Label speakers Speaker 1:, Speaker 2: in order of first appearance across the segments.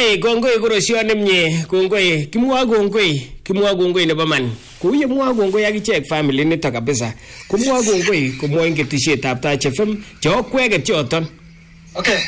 Speaker 1: kongoi korosione mie, kongoi, kimwa kongoi nebo man. Kuye mwa kongoi akichek family nito kabisa. Kumwa kongoi, kumwa ing ketisietab Touch FM, chokweket choton.
Speaker 2: Okay.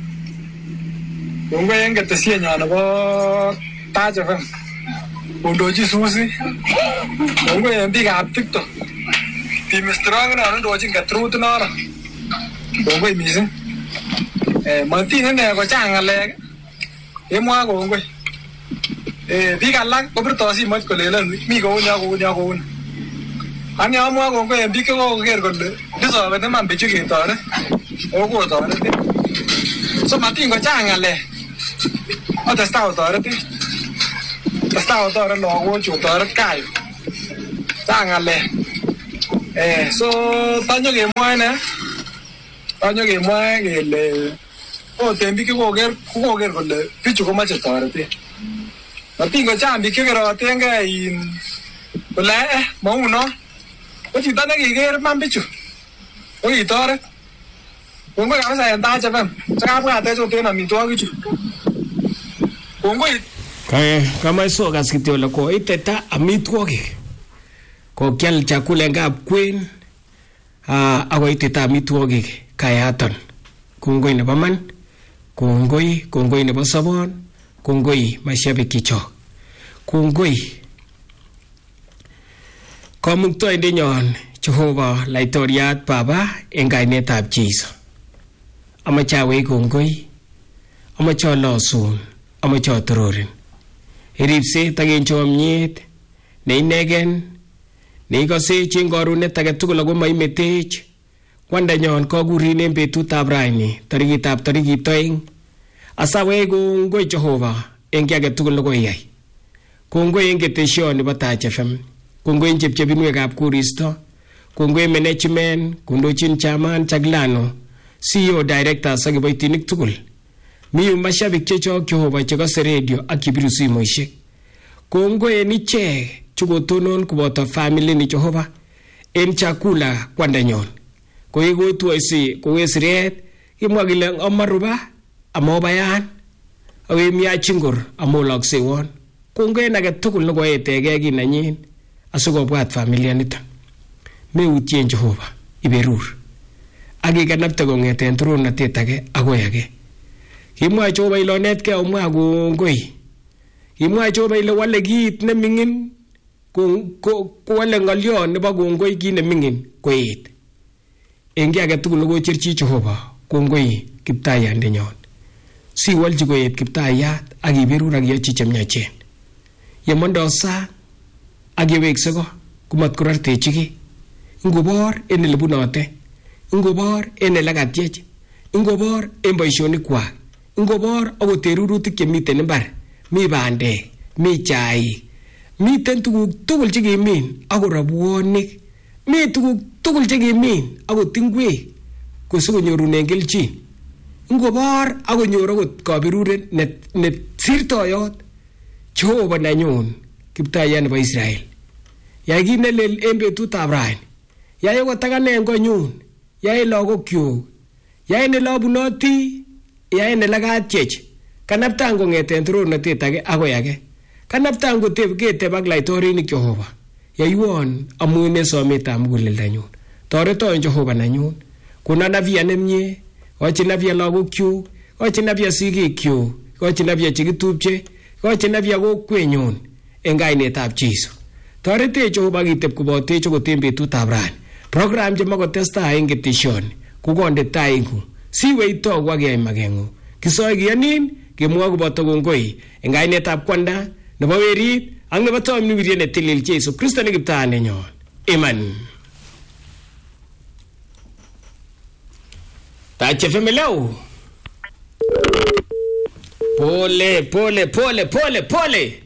Speaker 2: Kongoi ing ketisienyo nebo Touch FM. Kondochi Susi. Kongoi eng biikab TikTok. Team Strong na ndochin Truth nono. Kongoi mising. Matine ne ko chang ngalek. Emwa kongoi. Biik alak kobirto simoit kolelen mi kouni. Ani amwa kongoi en biik koker kole disobet man bichu ketoret. Oko toret. So matin ko chang ngalek. Otesta toret. Testa toret lagok chu toret kai. Chang ngalek. So tanyo kemwae kele tembi koker kole bichu komache toretet. Matingo chang biik chekerotenge in kole mauno. Ko chito nekiker man bichu. Ko kitoret. Kongoi kabisa en Touch FM. Chakabwatech ot en amitwogichu. Kongoi.
Speaker 1: Kama sokas kityo le koiteta amitwogik. Kokial chakula ngap kwen. Akoiteta amitwogik kayaton. Kongoi nebo man. Kongoi nebo sabon. Kongoi mashabiki kichok. Kongoi Kamuktoindenyon Jehova Laitoriat Baba eng kainetab Jesu. Amache awei kongoi. Amache alosun. Amache atororin. Iripset ak en chomyet ne inegen ne ikosech eng karonet age tugul ako maimetech. Kwandanyon kokurin en betutab raini tarikitab 2 asawe kongoi Jehova eng kiy age tugul nekoiyai. Kongoi eng ketesioni nebo Touch FM. Kongoi eng chepchepinwekab koristo. Kongoi management, kondochin chairman Chaglano, CEO directors ak kiboitinik tugul. Mi mashabik chechok Jehova chekose radio ak kibiru simoishek. Kongoi en ichek chukotonon koboto family ni Jehova en chakula kwandanyon. Koikoitwoisi kowesiret kimwa kile amaruba amobayan awemia chingor amolaksewon. Kongoi age tugul nekoetege kinanyin asikobwat familia nito. Meutien Jehova iberur. Akikanapte kongeten turonatet age agoi age. Kimwa Jehova ilonetke omwa kongoi. Kimwa Jehova ile wale kit nemingin wale ngolyon nebo kongoi kit nemingin koet. Eng age tugul nekocherchi Jehova kongoi Kiptayandenyon. Siwalchi koet Kiptayat ak iberur ak iyochi chemyachen. Yemondo sang ak yewekse ko komat korortechi ki. Ingobor en elebunote. Ingobor en elekatyech. Ingobor en boisionikwak. Ingobor akot rurutik chemiten imbar. Mi bandek, mi chaik, miten tuguk tugul chekimin akot rabuonik. Mi tuguk tugul chekimin akot ingwek kosikonyorunen kelchin. Ingobor akonyor akot kabiruret ne sirtoyot. Jehova nanyun Kiptayat nebo Israel. Yai kit nelel en betutab raini. Yai akot akane en konyun. Yai lagokyuk. Yai nelabunoti. Yai nelekatyech. Kanaptan kongeten turonatet age akoi age. Kanaptan keteb ak laitorinik Jehova. Yaiwon amun en sometab muguleldanyun. Toreton Jehova nanyun. Konon afya nemie. Kochin afya lagokyuk. Kochin afya sigikyuk. Kochin afya chekitupche. Kochin afya kokwenyun en kainetab Jesu. Toretech Jehova kiteb kobotech akot en betutab rani. Program chemakotestai eng keteshoni kokonde taingu. Siwe itogu ak iyai makengu. Kisoe kiyonin kemwoe koboto kongoi eng kainetab kwanda nebo werit ak nebo tamirmiriet netilil Jesu Kristo ne Kiptayandenyon. Amen. Touch FM leo. Pole.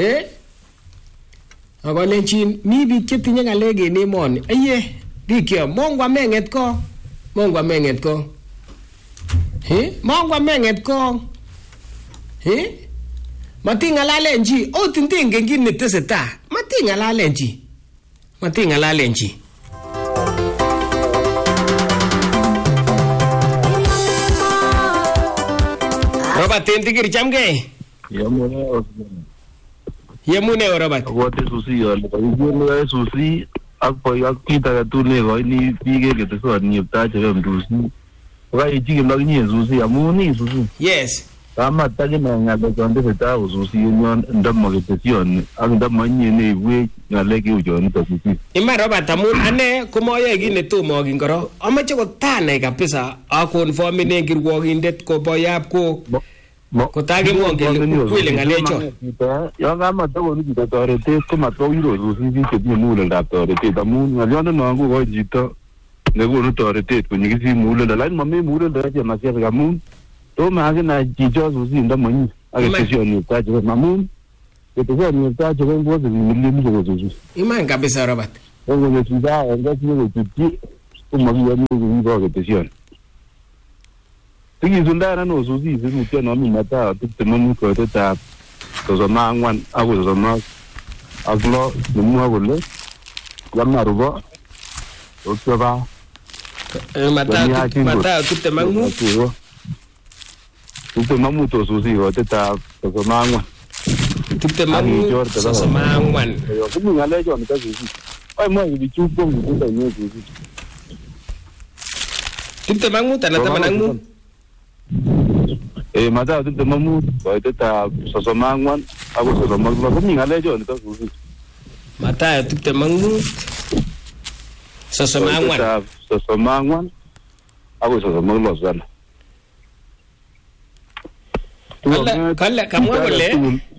Speaker 1: Akolenchin mi biik chetinye ngalek en emoni. Aye, dikyo Mungu amenget ko. Mungu amenget ko. Matingalalen chi, otindingen kit netesetai. Matingalalen chi. Robert Tentikir chamgei. Yemune Robert.
Speaker 3: What is Susi or Susi? Up for your Peter to live or any big get the sword near touch of them to see. Why you think about you, Susi? A moon Susi.
Speaker 1: Yes.
Speaker 3: I'm not telling you at the country house, Susi, and the Mogation, and the money in a way, like you, John.
Speaker 1: In my Robert Amun, Ane, Kumoya again the two Morgan Goro. How much of a tane capisa? I conform in naked walking that Koboyap ko. Kotagi Morgan, willing a nature.
Speaker 3: Young Amateur, the authority, come at all, Susi, to be moved after the moon, and Yon and go Jita. They will authority when you see Mula, the line, Mammy Mula, the Masia Moon. Don't imagine I just was in the money. I guess you touch with my moon. It is only a touch of what the millions.
Speaker 1: You mind Capisa Robert?
Speaker 3: Over the Sudan and that's you to get to my decision. Thing is, when I know Susie, this will turn on me matter, took the money for the tap. Because a man one, I was a mouse. I've lost the more will let. Yamaruba. Okava.
Speaker 1: Mata took the mango.
Speaker 3: Itu mamu tu Susi, waktu tak semangat.
Speaker 1: Kita mamu semangat.
Speaker 3: Kamu ngalai jual kita Susi. Ay mau dicukup kita ni Susi.
Speaker 1: Kita mamu tanah tamanangmu.
Speaker 3: Mata kita mamu, waktu tak semangat. Aku semangat. Kamu ngalai jual kita Susi.
Speaker 1: Mata kita mamu semangat.
Speaker 3: Semangat. Aku semangat sana.
Speaker 1: Kala kamu boleh.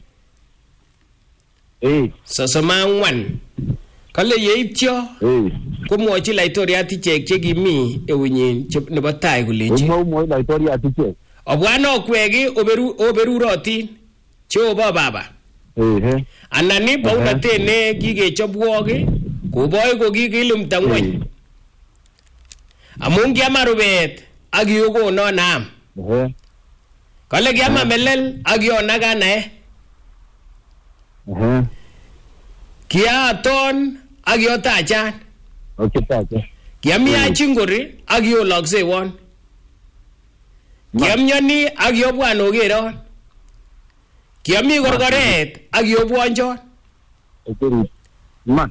Speaker 1: Sesemangwan. Kala yeipcho. Kamu aci laitoria ticek cegimi ewinyin nebatai guleji.
Speaker 3: Kamu laitoria ticek.
Speaker 1: Abwano kwegi oberu roti. Choba baba. Anani pauna tene gige chobwogi. Kuboy ko gigilum tangwan. Amungi amarubet agiogo no nam. Kala gyama melel agyo nagane. Kia ton agyo tachan.
Speaker 3: Okay, tacha.
Speaker 1: Gyami achingori agyo lokse won. Gyamnyani agyo bwano gero. Gyami gorgoret agyo bwanjon.
Speaker 3: Okay. Man.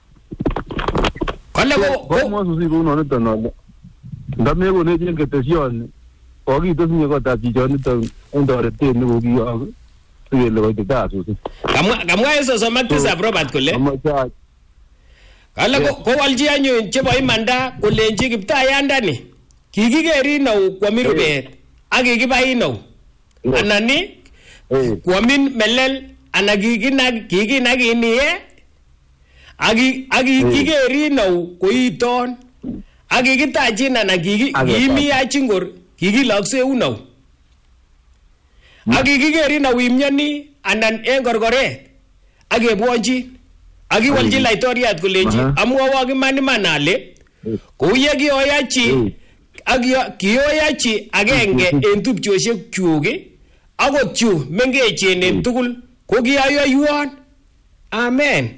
Speaker 1: Kala
Speaker 3: ko mo susi ko no no. Dame ko ne tin que tensión. Ogi to ni ko ta ji jon to ndore te ni ogi og tu le ko ta su
Speaker 1: kamwa eso so maktisa Robert kule kala ko walji anyu chebo imanda kulenji kiptaya ndani kikigeri no kwa mirubet agi kibai no anani kwa min melel anagiginagi niye agi kigeri no ko iton agi kitajina na gimi achingor Kiki lakse unaw. Agi kigeri na wimnyani anan engorgore. Agi bwanji. Agi walji laitoriat kulenji. Amwa wagi mani manale. Kuyegi oyachi. Agi kiyoyachi agenge entup choshek chuge. Agot chu mengechen entugul. Kogi ayo yuan. Amen.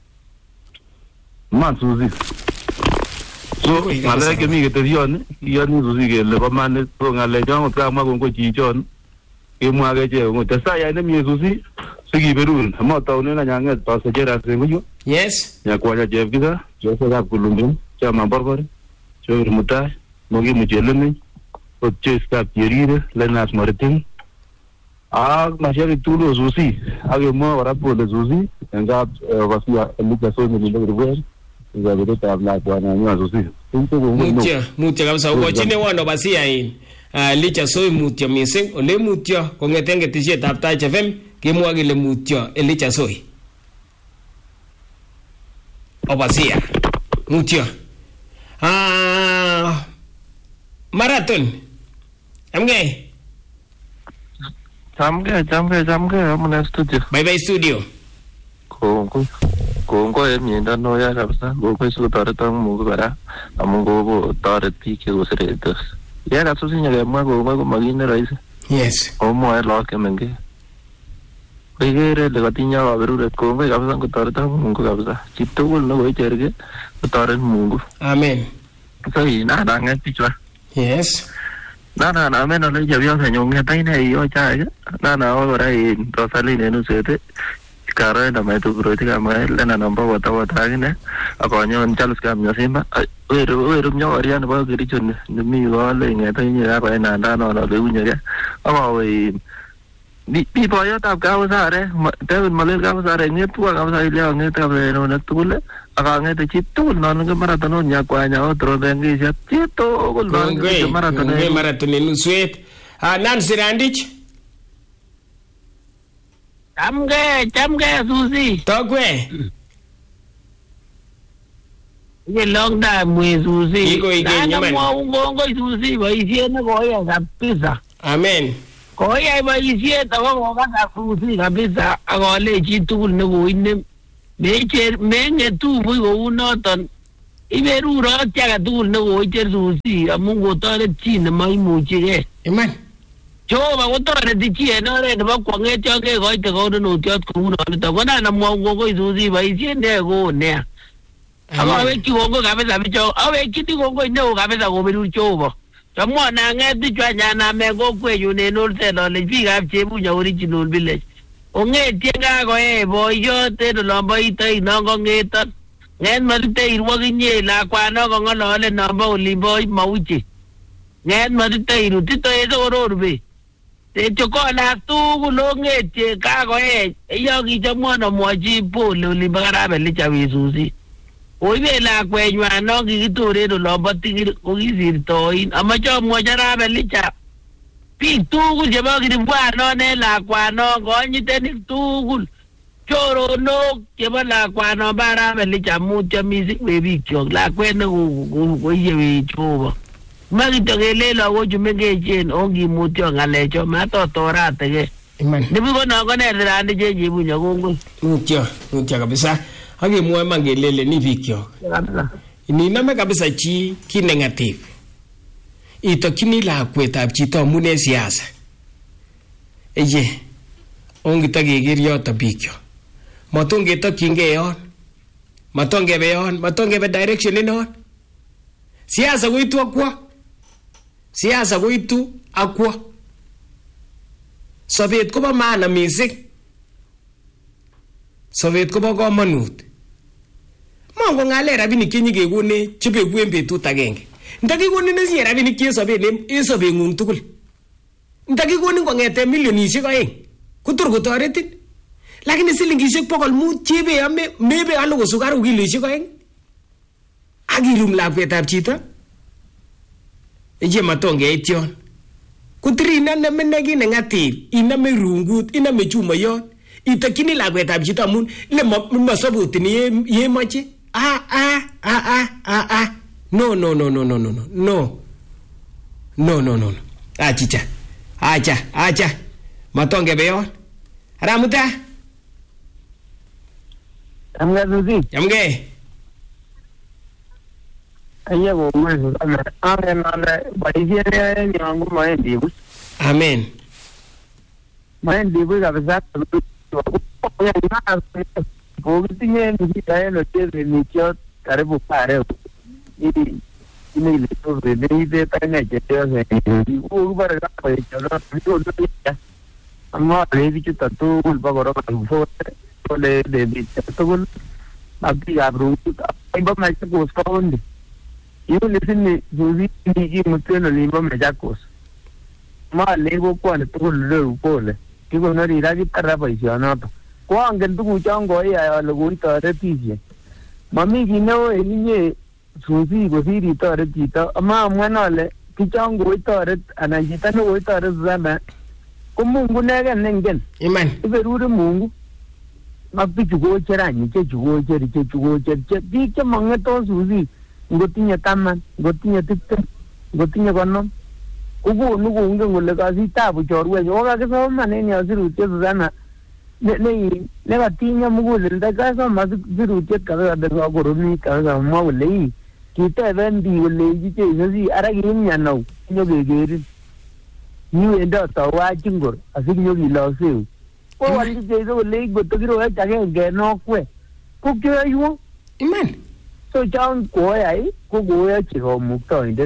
Speaker 3: Man Susi. So, malay kami kita dion, iyan Susi ke lepas mana tu ngalai jangan terang mahu kau cijon, kemu agak je, kau tersayang ni mi Susi, segi berun, mau tahu ni nak jangan tahu sejarah semuanya.
Speaker 1: Yes.
Speaker 3: Ya kuasa je kita, jauh sedap kulungin, cuma berkor, jauh mudah, mungkin muncul ni, kau sedap jeri lain as maritim. Masih itu lo Susi, agak mau orang pun Susi, enggak pasti luka so ni lebih berbeza.
Speaker 1: Mutia kabisa ukochine wano basi yain licha soy mutia mising ole mutia kongetenge tije tapta FM kimwagi le mutia licha soy obasia mutia marathon amge amna studio bye studio
Speaker 4: Kung em nhìn đến nơi ra sao, cô phải sưu tầm trong một cái đó, ông cô tao được thì kêu sẽ được. Giá là số sinh nhật em cô mà ghi nó rồi.
Speaker 1: Yes.
Speaker 4: Ông mua lo cái mình cái. Cái rồi là cái nhau vào rồi cô phải gặp sang cô tao trong một cái gặp sao, chỉ tu nó với chơi cái, cô tao đến mùng.
Speaker 1: Amen.
Speaker 4: Cái gì nó đang nghe tí chưa?
Speaker 1: Yes.
Speaker 4: Nana men ole chepyosenyu ng'eta ine iyo chaik. Nana kora Rosaline Nusete. Karo nametu Kiprotich kama Lena namba wata akine. Akonyon Charles Kamnyasimba. Weru mnyokoria nebo Kericho nemi kole ng'eta inye kako nanda nono leunye. Akawe bi boyotab Kawasare, David Malel Kawasare ngetua kabisa ile ngeta beno tugul. Akangete chi tugul non ke marathon nyakwanya otro dengisia chi tugul non ke
Speaker 1: marathon nuswet. Nancy Randich. Chamge Susi. Tokwe.
Speaker 5: Ye long time mwe Susi.
Speaker 1: Iko nyaman.
Speaker 5: Ngongo Susi boisiet ne koya kabisa.
Speaker 1: Amen.
Speaker 5: Koya boisiet ako koka Susi kabisa akole chi tugul ne koinem. Mengetu buy kou noton iberurot age tugul ne koicher Susi amun kotoret chi nemaimuchigei.
Speaker 1: Iman.
Speaker 5: Jehova kotoreti chi en oret nebo kwong'et yon kekoite konunotiot kou noniton. Ko nan amwoun kongoi Susi boisiet neyoe ko nea. Ako awekyi kongoi kabisa bicho. Awekyini kongoi neo kabisa kobirur Jehova. Chamwon ang'et bichu any anamen kokwenyun en Olsen ale biikab Chebunya Original Village. Ong'etien kakoe boiyot en olombo Itoik non kong'eton. Ng'et matite irwok inye lakwanon kong'olole nombo olimbo Mauche. Ng'et matite irut itoe sokororbe. Techokolas tugul ong'etie kakoe yokichomwon amwochi pole olimbo Karabelicha Susi. Oibe lakwenywan non kikitoren olombo Tigir kokisirtoin. Amoche amwochi Karabelicha biik tugul chebo Kiribwanon en lakwanon konyitenik tugul choronok chebo lakwanon bo Karabelicha mutyo mising we bikyok lakwet ne koiye Jehova. Makityo kelen lagochu mengechen ongimutyo ng'alecho matotoratege.
Speaker 1: Iman.
Speaker 5: Nibu konon koner Randi Chebunya kongoi.
Speaker 1: Mutyo kabisa. Akemwoe man kelele ni bikyok.
Speaker 5: Kabisa.
Speaker 1: Ininome kabisa chi kit negative. Itokyini lakwetab chito amun en siasa. Eye, ongitokeker yoto bikyok. Matongetokyingei yon. Matongebe yon. Matongebe direction inon. Siasa koitu akwa. Siasa koitu akwa. Sobet kobo maana mising. Sobet kobo komonut. Mongo ng'ale rabinik chenyikekone chebeku en betut agenge. Ndakikonin isinye rabinik chesoben en sobeng'ung tugul. Ndakikonin kong'eten milionisiek 2 kotor kotoretin. Lakini silingisiek 500 chebeame mebe alo sukaruk kiloisiek 2 akirum lakwetab chito. Eje matongeit yon. Kutiri iname neki negative, iname rungut, iname chumoyot. Itokyini lakwetab chito amun le masabutini yemoche. No. Acha. Matongebe yon. Ramuta.
Speaker 5: Chamge Susi.
Speaker 1: Chamge.
Speaker 5: Aye ko mwe amen boisiet ne yangu maendi buch.
Speaker 1: Amen.
Speaker 5: Maendi buch kabisa kokitinye nikitaeno cheze nikiot karibu pare ili ile tobe ile tane jetose ukubara kapa yechono amma levi tatu ulbagoro fote ole levi tatu abdi abru ibo maikos kaundi yo lesini zuzi ni muteno limbo mejakos ma lego kwane tukul leu pole kiko nori ragi para boisionoto ko angen tuguchon koyai ale koitoretisye mami kit neo en inye Susi kosir itoret chito amamwan ale kichon koitoret anan chito ne koitoret Susana ko Mungu negen nengen.
Speaker 1: Iman.
Speaker 5: Iberuri Mungu ak bichu kocher any ichechu kocher biik chemong'etos Susi ngotinye 10 ngotinye 20 ngotinye 50 kokonu kongen kole kasich tabu chorwenyu kokakisoman en yosirutiet Susana ne katinye muguleldo kasoma sirutiet kabisa nekokoromit kabisa mwa kole kiteben biik kolechi Jesu ara kimyan au kinyokekerin niwendot awachi ngor asikinyokilokseu kowolchi Jesu kole ngotokirowech agenge nokwe ko kyoiwo
Speaker 1: Iman.
Speaker 5: So chon koyai ko koyochi komuktoindet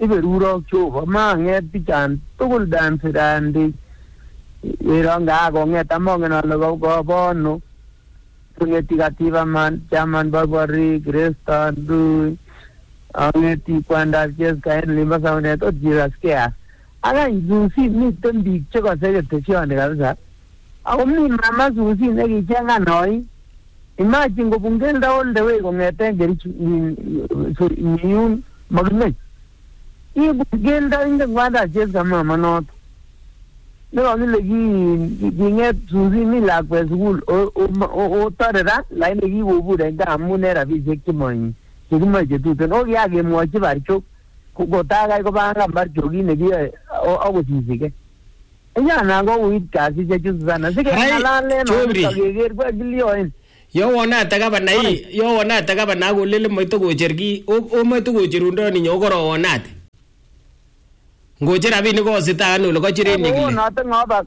Speaker 6: iberurok Jehova manget bichan tugul dansirandi iranga konget amongen ale kobono ngeti kativa man chaman Barbary Krista du ngeti kwanda Jessica en limba saune to jiraskia aga Zusi miten biik chekose ketesioni kabisa ako mi mama Zusi nekichenga noi imagine kobun keldo all the way kongeten Kericho yun magmech ibu keldo ingen kwanda Jessica mama not nekakile kinget Zusi mi lakwet sukul otore ra laini kikobur en gaa amun en rabisiek chekimoche tuten okiyakemwochi Barchok kotakai kopangan Barchok kit nekiyoe akosisike enyanan kouit kasisiek chu sana sikengalalen keker kwekilioen
Speaker 1: yowonate gavana kolele moite kocher ki omoite kocherundoni nyo korowonate ngocher rabinik kositagan ole kochiren
Speaker 6: kowonote ngoba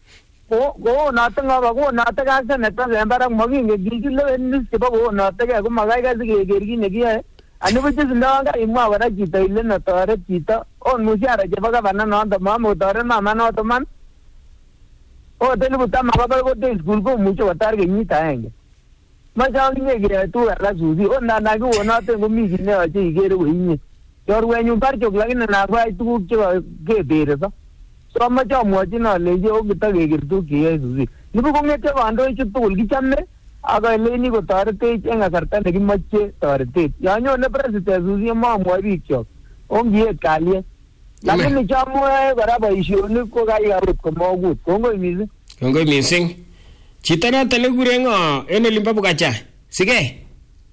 Speaker 6: kowonote kaseneta en barak mokingen kikilewenis chebo kowonotekee komakaikai sikeker kit nekiyoe anibuch sindon kaimwa kora chito ile notoret chito mushara chebo gavana noto mamotoret mama noto man ot 10,000 kobo kote skul komuche kotar kenyit agenge moche akinye keyoe tuguk alak Zusi nana kiwonoten komi kit neyoche ikere koinye chorwenyun Barchok lakini nakwai tuguk chekeberiso so amoche amwochin alenchi okitokeker tuguk cheyoe Zusi nibu kong'etyo kandoichu tugul kichome akaleni kotoretech en kasarta nekimoche toretet yonyone president Zusi mamwoe bikyok ongiet kalyet lakini chamwoe kora boisionik ko kaikarut komokut kongoi missing chito noto nekure ng'o en olimpo Bukacha sige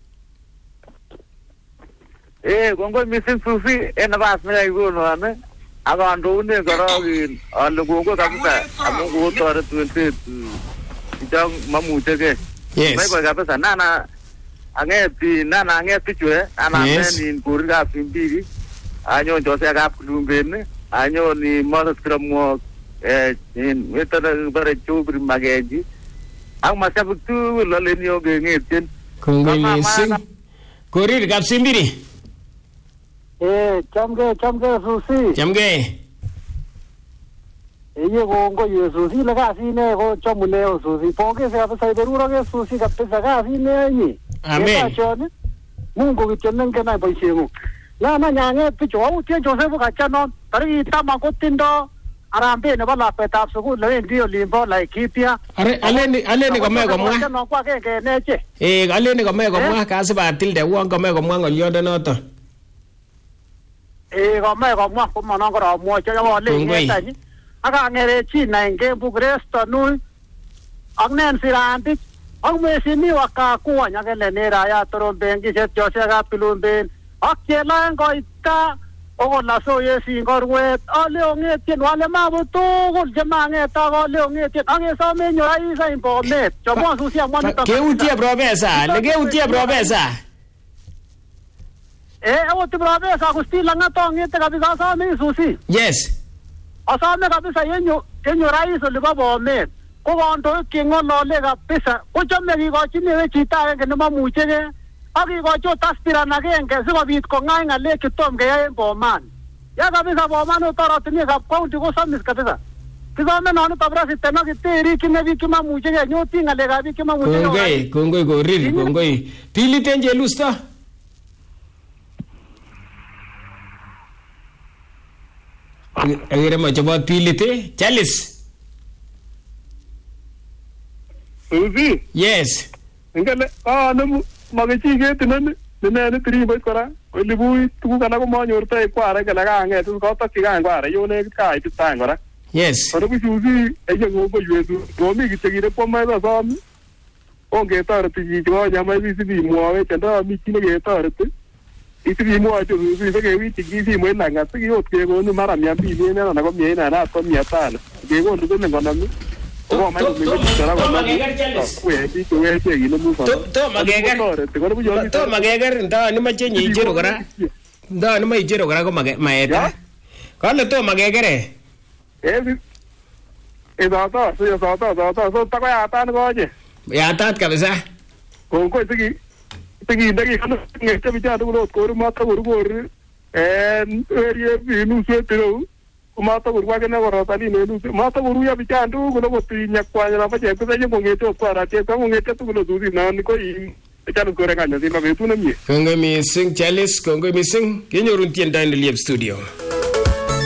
Speaker 4: kongoi missing Zusi en nafas nekakikonon akandounen korok ale kongoi kabisa amun kotoret wendet chon mamuchegei
Speaker 1: yes
Speaker 4: mai kabisa nana anget bichu anamen kurikab Simbiri anyon Josekab Kulumben anyon Moses Kiramwok metana bare Chobri Mageji ak mashabik tugul oleni ongengetien
Speaker 1: kongoi missing kuririkab Simbiri
Speaker 6: chamgei Zusi
Speaker 1: chamgei
Speaker 6: iye kongoi Zusi le kasine ko chamune Zusi pongeze kabisa iberuroke Zusi kabisa kasine inyi
Speaker 1: amen
Speaker 6: Mungu kityo nengen boisieng'ung lana nyanget bichu autien Joseph Kachanon tarikit 10 kotindo arambe nebo lakwetab sukul newendi olimpo Laikipia aleni kome komwa kwa agenge neche
Speaker 1: aleni kome komwa kasibatilde uon kome komwa ng'oliondonoton
Speaker 6: kome komwa komonon koramwoche yokolenyi akang'erechi nainge Bukresta nui ak Nancy Randich ak Mheshimiwa Kakuony ak Hellen Rayat Torombenkisiet Josekab Kilumben ak Chelaeng Koita okolasoye singorwet ale ong'etien wale mabo tugul chemang'et ak ale ong'etien ak kesomenyo Raisa en Bomet chomwon Zusi amwaniton
Speaker 1: keutie profesa
Speaker 6: akot profesa Agustin Lang'at ong'ete kabisa asome Zusi
Speaker 1: yes
Speaker 6: asome kabisa yenyo Rais olibo Bomet ko kandoik cheng'olole kabisa kochome kikochine chito agenge nemamuchegei ak kikochi aspiran agenge sikobit kong'ai ng'alek chetom keyai en Boman ya kabisa Boman oratinwekab county ko samis kabisa kisome noniton president ak kiterikyin biik chemamuchegei nyoti ng'alekab biik chemamuchegei
Speaker 1: kongoi korir kongoi tilit en Chelusto agere mochobo tilit Chalis
Speaker 3: Zusi
Speaker 1: yes
Speaker 3: ingele nemu makichiket inoni neneni tiriboit kora olibuit tuguk alak komanyortoi kware kele kang'et kotokyi kany kware yo nekit kaitit tany kora
Speaker 1: yes
Speaker 3: kora Zusi eye kokoiwet komi kityo kire kwomoe sosom ongetoreti chichi konyamai sisibimwowech ndo mi chi neketoreti isibimwochi Zusi sikewityi simoit lang'at sikiot kekonu mara 200 anan ko 100 anan ko 500 kekonu siling 50
Speaker 1: Toma keker ndo nimoche icheru kora ko maeta kole toma kekere
Speaker 3: so takoi atan koche
Speaker 1: yatat kabisa
Speaker 3: kongoi sikinde kikang'etyo bichon tugul ot koru matakorukori area inuswet ireu komatakorwake ne Rosaline inuswet matakoruyo bichon tugul akot nyakwanya nabo chepkusache kong'ete okwara chepka kong'ete tugul osusit noni ko Charles Korenganya Simba betut nemie.
Speaker 1: Kongoi mising Charles, kongoi mising. Kenyorun tiendo en Liep Studio.